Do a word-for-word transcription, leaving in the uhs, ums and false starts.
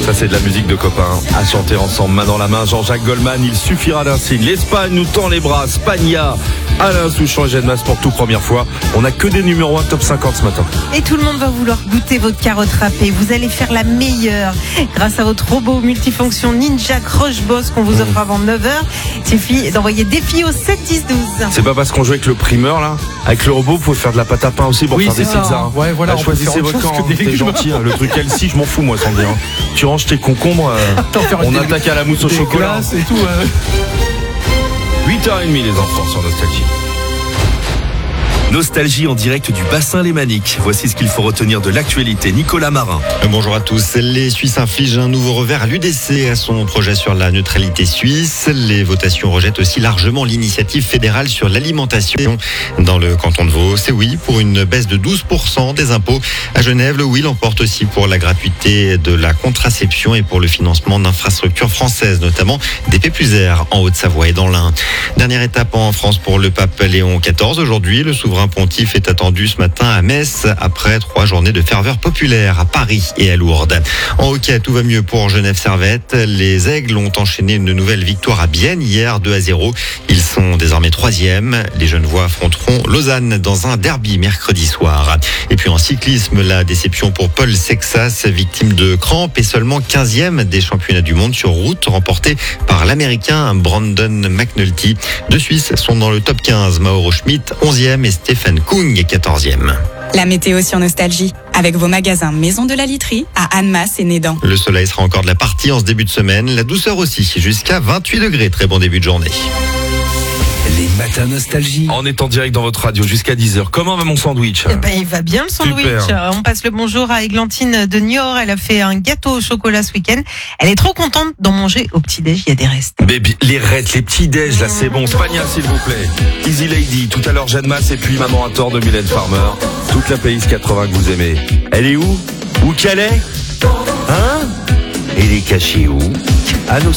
Ça c'est de la musique de copains. À chanter ensemble, main dans la main, Jean-Jacques Goldman, il suffira d'un signe. L'Espagne nous tend les bras, Spagna, Alain Souchon et Jeanne Masse pour tout première fois. On a que des numéros un top cinquante ce matin. Et tout le monde va vouloir goûter votre carotte râpée. Vous allez faire la meilleure grâce à votre robot multifonction Ninja Crush Boss qu'on vous offre avant neuf heures. Il suffit d'envoyer défi au sept dix douze. C'est pas parce qu'on joue avec le primeur là, avec le robot, vous pouvez faire de la pâte à pain aussi pour oui, faire des ça. pizzas. Ouais, voilà, là, choisissez votre camp, hein, t'es gentil. Hein. Le truc L C, je m'en fous moi, sans dire. Tu ranges tes concombres, euh, on des, attaque à la mousse au chocolat. Et tout, euh... huit heures trente les enfants sur Nostalgie. Nostalgie en direct du bassin lémanique. Voici ce qu'il faut retenir de l'actualité. Nicolas Marin. Bonjour à tous. Les Suisses infligent un nouveau revers à l'U D C à son projet sur la neutralité suisse. Les votations rejettent aussi largement l'initiative fédérale sur l'alimentation. Dans le canton de Vaud, c'est oui pour une baisse de douze pour cent des impôts. À Genève, le oui l'emporte aussi pour la gratuité de la contraception et pour le financement d'infrastructures françaises, notamment des P plus R en Haute-Savoie et dans l'Ain. Dernière étape en France pour le pape Léon quatorze. Aujourd'hui, le souverain pontife est attendu ce matin à Metz après trois journées de ferveur populaire à Paris et à Lourdes. En hockey, tout va mieux pour Genève Servette. Les Aigles ont enchaîné une nouvelle victoire à Bienne hier, deux à zéro. Ils sont désormais troisième. Les Genevois affronteront Lausanne dans un derby mercredi soir. Et puis en cyclisme, la déception pour Paul Sexas, victime de crampes et seulement quinzième des championnats du monde sur route, remporté par l'Américain Brandon McNulty. Deux Suisses sont dans le top quinze. Mauro Schmidt, onzième et Stéphane Kung, quatorzième. La météo sur Nostalgie, avec vos magasins Maison de la Literie à Annemasse et Nédan. Le soleil sera encore de la partie en ce début de semaine. La douceur aussi, jusqu'à vingt-huit degrés. Très bon début de journée. Les matins Nostalgie. On est en direct dans votre radio jusqu'à dix heures. Comment va mon sandwich? Eh ben, il va bien le sandwich. Super. On passe le bonjour à Églantine de Niort. Elle a fait un gâteau au chocolat ce week-end. Elle est trop contente d'en manger au petit-déj. Il y a des restes. Baby, les restes, les petits déj, là c'est bon. Spagna s'il vous plaît. Easy Lady, tout à l'heure Jeanne Masse et puis Maman à tort de Mylène Farmer. Toute la Pays quatre-vingts que vous aimez. Elle est où? Où qu'elle est? Hein? Elle est cachée où? À nos